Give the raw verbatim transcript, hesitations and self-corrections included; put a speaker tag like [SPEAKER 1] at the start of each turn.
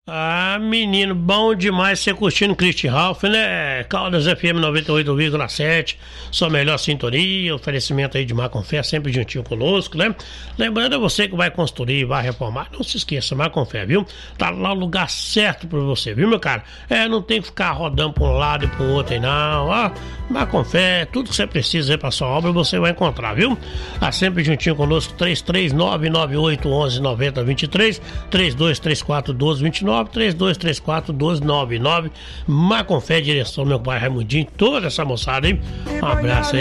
[SPEAKER 1] Ah, menino, bom demais você curtindo Christian Ralph, né? Caldas F M noventa e oito vírgula sete, sua melhor sintonia, oferecimento aí de Marconfé, sempre juntinho conosco, né? Lembrando a você que vai construir, vai reformar, não se esqueça, Marconfé, viu? Tá lá o lugar certo pra você, viu, meu cara? É, não tem que ficar rodando pra um lado e pro outro aí, não, ó. Marconfé, tudo que você precisa aí pra sua obra você vai encontrar, viu? Tá sempre juntinho conosco, três três nove nove oito um um nove zero dois três, três dois três quatro um dois dois nove, três dois três quatro dois nove nove. Marconfé, direção, meu pai Raimundinho, toda essa moçada, hein? Um abraço aí.